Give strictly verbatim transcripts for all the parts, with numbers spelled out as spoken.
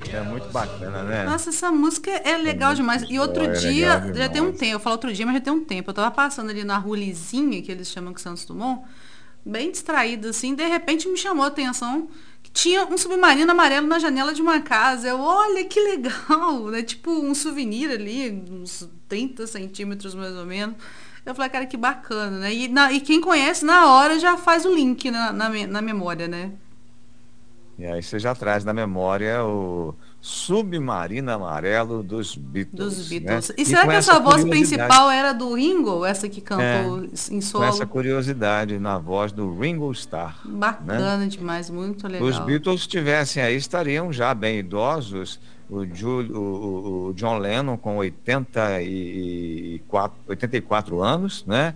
É muito bacana, né? Nossa, essa música é É legal muito demais. E outro joia, é legal dia, já tem um demais. tempo, eu falo outro dia, mas já tem um tempo. Eu tava passando ali na rua Lisinha, que eles chamam que Santos Dumont, bem distraída assim, de repente me chamou a atenção que tinha um submarino amarelo na janela de uma casa. Eu, olha que legal, né? Tipo um souvenir ali, uns trinta centímetros mais ou menos. Eu falei, cara, que bacana, né? E, na- e quem conhece na hora já faz o link na, na, me- na memória, né? E aí você já traz na memória o Submarino Amarelo dos Dos Beatles, né? Beatles. E E será com que essa essa voz curiosidade, principal era do Ringo, essa que é, cantou em com essa solo? curiosidade na voz do Ringo Starr, né? Bacana demais, muito Os legal. Beatles estivessem aí, estariam já bem idosos. O, Ju- o- o John Lennon com oitenta e quatro, oitenta e quatro anos, né?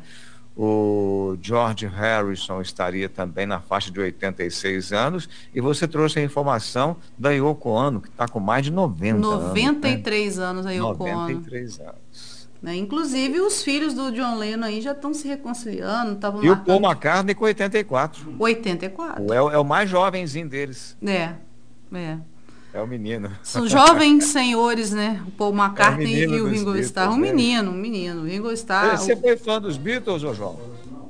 O George Harrison estaria também na faixa de oitenta e seis anos. E você trouxe a informação da Yoko Ono, que está com mais de noventa anos, noventa e né? três anos a Yoko noventa e Ono. três anos. Né? Inclusive, os filhos do John Lennon aí já estão se reconciliando, estavam E o Paul marcando McCartney com oitenta e quatro. O- oitenta e quatro. É, o- é o mais jovenzinho deles. É, é. É o menino. São jovens senhores, né? O Paul É o McCartney menino e o dos Ringo Starr. Beatles, Um né? menino, um menino. O Ringo Eh, Starr. Você O... foi fã dos Beatles, ô João?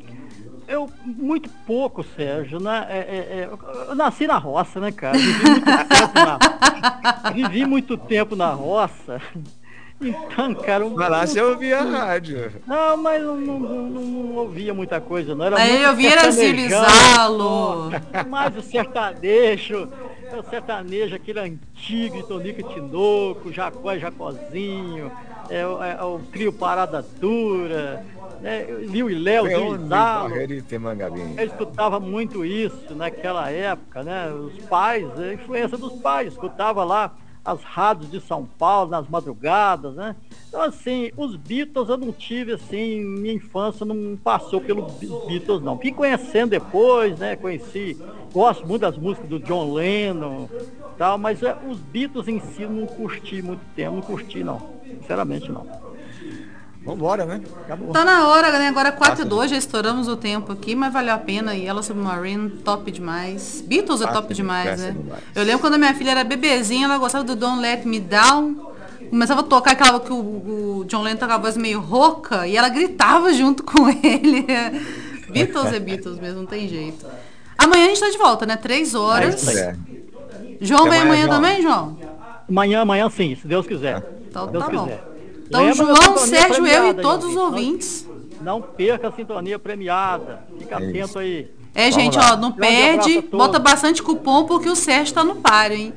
Eu, muito pouco, Sérgio, né? É, é, é, eu nasci na roça, né, cara? Vivi muito tempo na, vivi muito tempo na roça. Então, cara, eu, Vai lá, eu, você ouvia a rádio. não, mas eu não, não, não, não ouvia muita coisa, não. Era Aí muito eu vi era sertanejão, Zilizalo. só, mais o sertanejo, é o sertanejo, aquele antigo de Tonica e Tinoco, Jacó e Jacozinho, é, o- é o trio Parada Dura, né, Liu e Léo, Leone, Zilizalo. Barreirita e Mangabinha. Eu escutava muito isso naquela época, né? Os pais, a influência dos pais, escutava lá as rádios de São Paulo nas madrugadas, né? Então, assim, os Beatles eu não tive, assim, minha infância não passou pelos Beatles, não. Fui conhecendo depois, né? Conheci, gosto muito das músicas do John Lennon, tal, mas é, os Beatles em si eu não curti muito tempo, não curti, não. Sinceramente, não. Vambora, né? Acabou. Tá na hora, né? Agora quatro e Passa de- dois, já estouramos o tempo aqui, mas valeu a pena. E ela Submarine, top demais. Beatles é Passa top demais, depressa né? demais. Eu lembro quando a minha filha era bebezinha, ela gostava do Don't Let Me Down. Começava a tocar aquela que o, o John Lennon tocava a voz meio rouca e ela gritava junto com ele. Beatles é Beatles mesmo, não tem jeito. Amanhã a gente tá de volta, né? Três É horas. isso aí. É. João Até vem amanhã, amanhã João. também, João? Amanhã, amanhã sim, se Deus quiser. Então Se Deus tá bom. quiser. Então, Lembra da João, sintonia Sérgio, eu e premiada, todos os gente. Não- ouvintes. Não perca a sintonia premiada. Fica É atento isso. aí. É, Vamos gente, lá. ó, não Grande abraço perde, a todos. bota bastante cupom porque o Sérgio tá no páreo, hein?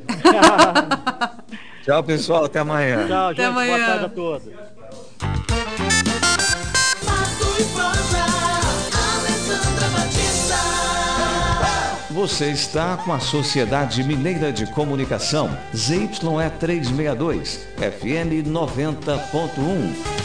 Tchau, pessoal. Até amanhã. Tchau, Até gente. Boa amanhã. tarde a todos. Pato e Prosa, Alessandra Batista. Você está com a Sociedade Mineira de Comunicação, Z Y E trezentos e sessenta e dois, F M noventa ponto um.